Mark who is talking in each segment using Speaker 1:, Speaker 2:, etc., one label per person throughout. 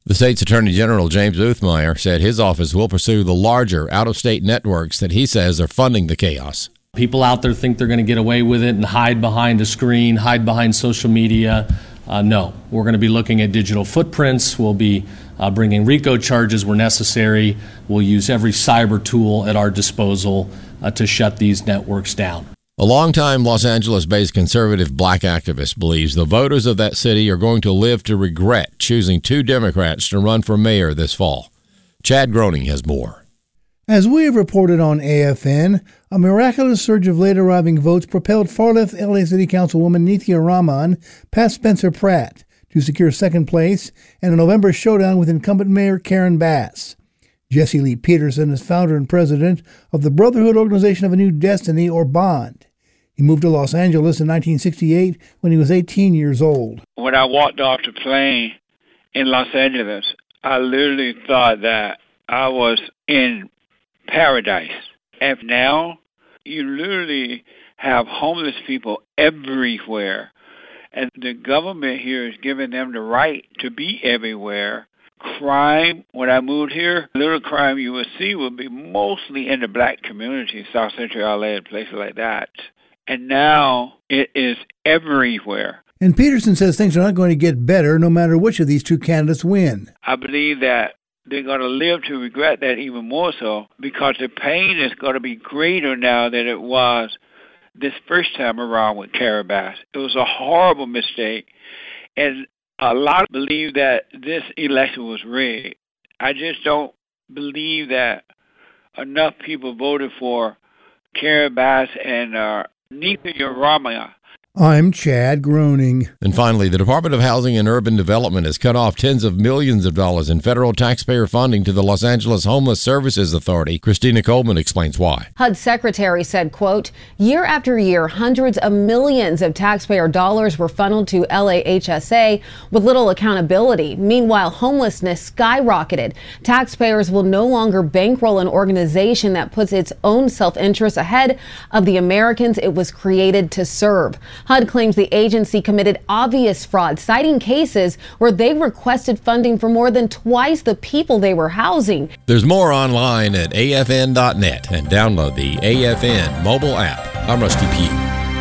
Speaker 1: The state's Attorney General, James Uthmeyer, said his office will pursue the larger out-of-state networks that he says are funding the chaos.
Speaker 2: People out there think they're going to get away with it and hide behind a screen, hide behind social media. No, we're going to be looking at digital footprints. We'll be bringing RICO charges where necessary. We'll use every cyber tool at our disposal to shut these networks down.
Speaker 1: A longtime Los Angeles-based conservative black activist believes the voters of that city are going to live to regret choosing two Democrats to run for mayor this fall. Chad Groening has more.
Speaker 3: As we have reported on AFN, a miraculous surge of late-arriving votes propelled far-left LA City Councilwoman Nithya Raman past Spencer Pratt to secure second place in a November showdown with incumbent Mayor Karen Bass. Jesse Lee Peterson is founder and president of the Brotherhood Organization of a New Destiny, or BOND. He moved to Los Angeles in 1968 when he was 18 years old.
Speaker 4: When I walked off the plane in Los Angeles, I literally thought that I was in paradise. And now, you literally have homeless people everywhere. And the government here is giving them the right to be everywhere. Crime, when I moved here, little crime you would see would be mostly in the black community, South Central LA and places like that. And now it is everywhere.
Speaker 3: And Peterson says things are not going to get better no matter which of these two candidates win.
Speaker 4: I believe that they're going to live to regret that even more so, because the pain is going to be greater now than it was this first time around with Karen Bass. It was a horrible mistake, and a lot believe that this election was rigged. I just don't believe that enough people voted for Karen Bass and Nithya Raman.
Speaker 3: I'm Chad Groening.
Speaker 1: And finally, the Department of Housing and Urban Development has cut off tens of millions of dollars in federal taxpayer funding to the Los Angeles Homeless Services Authority. Christina Coleman explains why.
Speaker 5: HUD secretary said, quote, year after year, hundreds of millions of taxpayer dollars were funneled to LAHSA with little accountability. Meanwhile, homelessness skyrocketed. Taxpayers will no longer bankroll an organization that puts its own self-interest ahead of the Americans it was created to serve. HUD claims the agency committed obvious fraud, citing cases where they requested funding for more than twice the people they were housing.
Speaker 1: There's more online at afn.net and download the AFN mobile app. I'm Rusty Pugh.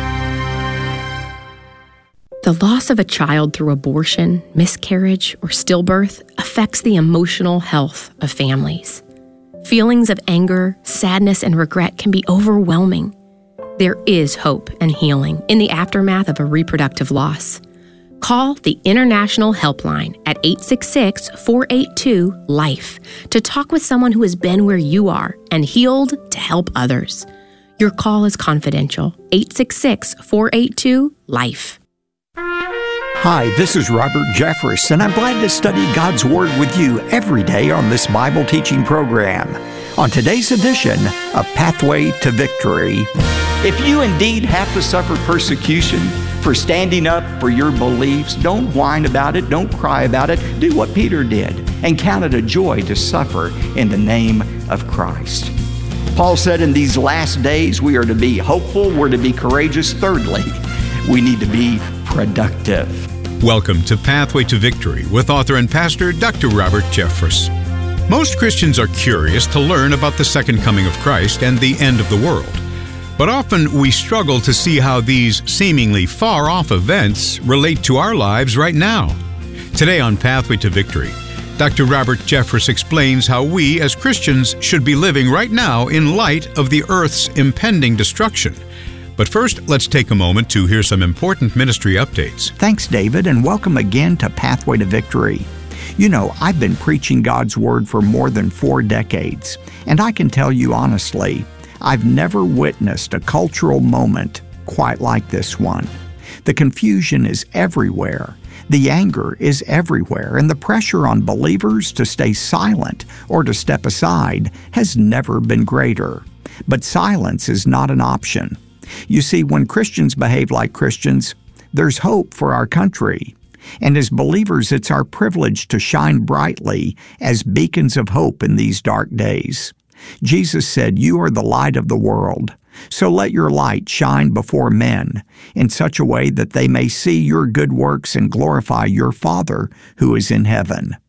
Speaker 6: The loss of a child through abortion, miscarriage, or stillbirth affects the emotional health of families. Feelings of anger, sadness, and regret can be overwhelming. There is hope and healing in the aftermath of a reproductive loss. Call the International Helpline at 866-482-LIFE to talk with someone who has been where you are and healed to help others. Your call is confidential. 866-482-LIFE.
Speaker 7: Hi, this is Robert Jeffress, and I'm glad to study God's Word with you every day on this Bible teaching program. On today's edition of Pathway to Victory. If you indeed have to suffer persecution for standing up for your beliefs, don't whine about it, don't cry about it. Do what Peter did and count it a joy to suffer in the name of Christ. Paul said in these last days we are to be hopeful, we're to be courageous. Thirdly, we need to be productive.
Speaker 8: Welcome to Pathway to Victory with author and pastor Dr. Robert Jeffress. Most Christians are curious to learn about the second coming of Christ and the end of the world. But often we struggle to see how these seemingly far-off events relate to our lives right now. Today on Pathway to Victory, Dr. Robert Jeffress explains how we as Christians should be living right now in light of the earth's impending destruction. But first, let's take a moment to hear some important ministry updates.
Speaker 7: Thanks, David, and welcome again to Pathway to Victory. You know, I've been preaching God's Word for more than 4 decades, and I can tell you honestly, I've never witnessed a cultural moment quite like this one. The confusion is everywhere. The anger is everywhere, and the pressure on believers to stay silent or to step aside has never been greater. But silence is not an option. You see, when Christians behave like Christians, there's hope for our country. And as believers, it's our privilege to shine brightly as beacons of hope in these dark days. Jesus said, "You are the light of the world. So let your light shine before men in such a way that they may see your good works and glorify your Father who is in heaven."